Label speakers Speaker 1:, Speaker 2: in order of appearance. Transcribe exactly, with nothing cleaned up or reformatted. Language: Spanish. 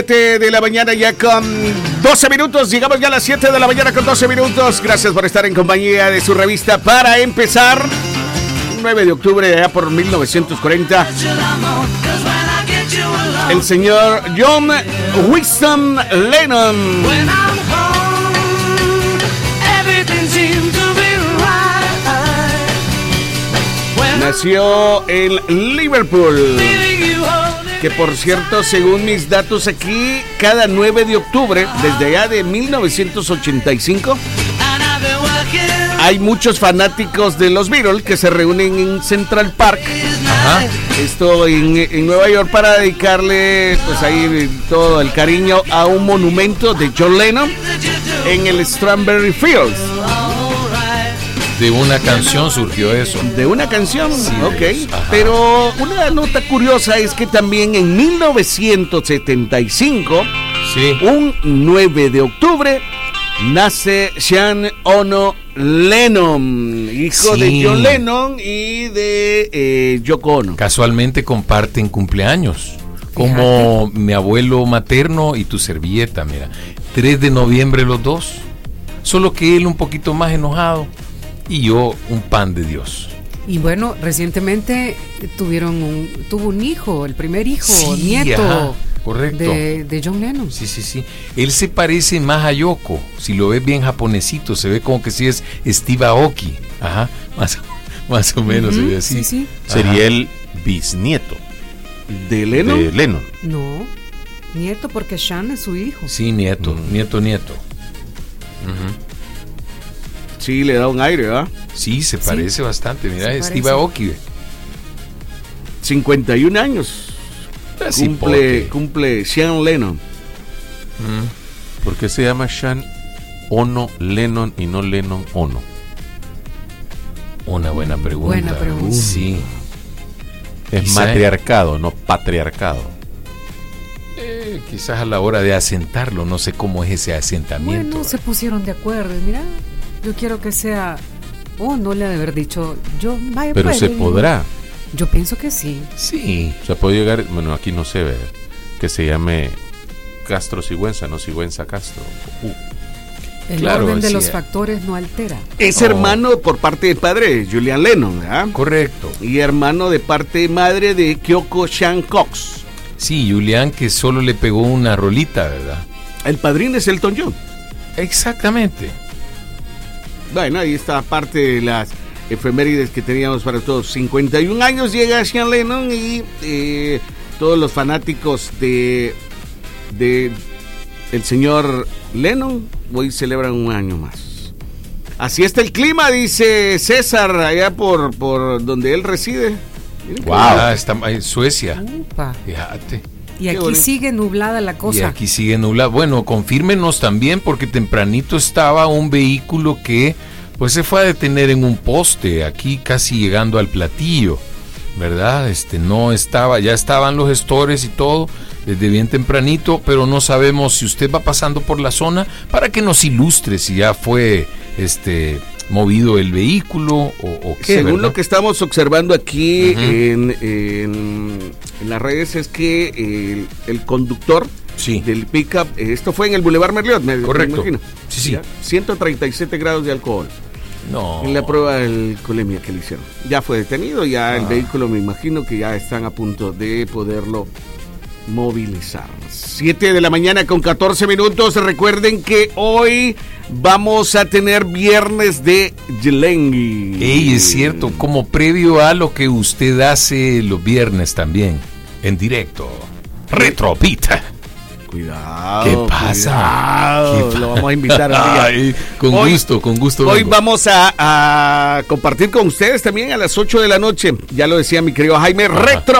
Speaker 1: De la mañana ya con doce minutos, llegamos ya a las siete de la mañana con doce minutos. Gracias por estar en compañía de su revista Para Empezar. nueve de octubre de allá por mil novecientos cuarenta. El señor John Winston Lennon nació en Liverpool. Que por cierto, según mis datos aquí, cada nueve de octubre, desde allá de mil novecientos ochenta y cinco, hay muchos fanáticos de los Beatles que se reúnen en Central Park. Ajá. Esto en, en Nueva York para dedicarle pues ahí todo el cariño a un monumento de John Lennon en el Strawberry Fields.
Speaker 2: De una canción surgió eso.
Speaker 1: De una canción, sí, ok.
Speaker 2: Ajá.
Speaker 1: Pero una nota curiosa es que también en mil novecientos setenta y cinco, sí, un nueve de octubre, nace Sean Ono Lennon, hijo sí. de John Lennon y de eh, Yoko Ono.
Speaker 2: Casualmente comparten cumpleaños, como Fíjate. mi abuelo materno y tu servilleta, mira. tres de noviembre los dos, solo que él un poquito más enojado. Y yo un pan de Dios.
Speaker 3: Y bueno, recientemente tuvieron un, tuvo un hijo, el primer hijo,
Speaker 2: sí,
Speaker 3: nieto
Speaker 2: ajá, correcto.
Speaker 3: De, de John Lennon.
Speaker 2: Sí, sí, sí. Él se parece más a Yoko. Si lo ves bien japonesito, se ve como que sí es Steve Aoki. Ajá, más, más o menos uh-huh, se ve así.
Speaker 4: Sí, sí. Sería el bisnieto
Speaker 1: de Lennon.
Speaker 4: De Lennon.
Speaker 3: No, nieto porque Sean es su hijo.
Speaker 2: Sí, nieto, uh-huh. nieto, nieto.
Speaker 1: Uh-huh. Sí, le da un aire, ¿verdad?
Speaker 2: Sí, se parece sí, bastante. Mira, es Steve
Speaker 1: parece.
Speaker 2: Aoki.
Speaker 1: cincuenta y un años.
Speaker 2: Así
Speaker 1: cumple, cumple Sean Lennon.
Speaker 4: Mm. ¿Por qué se llama Sean Ono Lennon y no Lennon Ono?
Speaker 2: Una buena pregunta.
Speaker 3: Buena pregunta.
Speaker 2: Uh, sí.
Speaker 4: Es
Speaker 2: Quizá
Speaker 4: matriarcado, no patriarcado.
Speaker 2: Eh, quizás a la hora de asentarlo, no sé cómo es ese asentamiento.
Speaker 3: Bueno, se pusieron de acuerdo. Mira, yo quiero que sea, oh, no le ha de haber dicho, yo, vaya,
Speaker 4: pero
Speaker 3: puede,
Speaker 4: se podrá.
Speaker 3: Yo pienso que sí.
Speaker 2: Sí.
Speaker 4: O sea, puede llegar, bueno, aquí no se ve, que se llame Castro Sigüenza, no Sigüenza Castro. Uh.
Speaker 3: El
Speaker 2: claro,
Speaker 3: orden de
Speaker 2: sí,
Speaker 3: los
Speaker 2: es.
Speaker 3: factores no altera.
Speaker 1: Es
Speaker 2: oh.
Speaker 1: hermano por parte de padre de Julian Lennon, ¿verdad?
Speaker 2: Correcto.
Speaker 1: Y hermano de parte de madre de Kyoko Chan Cox.
Speaker 2: Sí, Julian, que solo le pegó una rolita, ¿verdad?
Speaker 1: El padrino es Elton John.
Speaker 2: Exactamente.
Speaker 1: Bueno, ahí está parte de las efemérides que teníamos para todos. cincuenta y un años llega Sean Lennon y eh, todos los fanáticos de, de el señor Lennon hoy celebran un año más. Así está el clima, dice César, allá por, por donde él reside.
Speaker 2: Wow, ah, está en Suecia.
Speaker 3: Upa.
Speaker 2: Fíjate.
Speaker 3: Y aquí sigue nublada la cosa.
Speaker 2: Y aquí sigue nublada. Bueno, confírmenos también, porque tempranito estaba un vehículo que pues se fue a detener en un poste, aquí casi llegando al Platillo, ¿verdad? Este no estaba, ya estaban los gestores y todo, desde bien tempranito, pero no sabemos si usted va pasando por la zona para que nos ilustre si ya fue este movido el vehículo o, o qué.
Speaker 1: Según
Speaker 2: ¿verdad?
Speaker 1: lo que estamos observando aquí uh-huh. en, en, en las redes es que el, el conductor sí. del pickup, esto fue en el Boulevard Merliot, me,
Speaker 2: correcto.
Speaker 1: me imagino.
Speaker 2: Sí, sí.
Speaker 1: ¿Ya? ciento treinta y siete grados de alcohol.
Speaker 2: No.
Speaker 1: En la prueba de alcoholemia que le hicieron. Ya fue detenido, ya ah. el vehículo me imagino que ya están a punto de poderlo movilizar. siete de la mañana con catorce minutos. Recuerden que hoy vamos a tener viernes de Yelengui.
Speaker 2: Ey, es cierto, como previo a lo que usted hace los viernes también, en directo. Retropita.
Speaker 1: Cuidado.
Speaker 2: ¿Qué pasa?
Speaker 1: Cuidado.
Speaker 2: ¿Qué pa-
Speaker 1: Lo vamos a invitar un día.
Speaker 2: Ay, con
Speaker 1: hoy,
Speaker 2: gusto, con gusto.
Speaker 1: Hoy
Speaker 2: vengo.
Speaker 1: vamos a, a compartir con ustedes también a las ocho de la noche. Ya lo decía mi querido Jaime, Retro.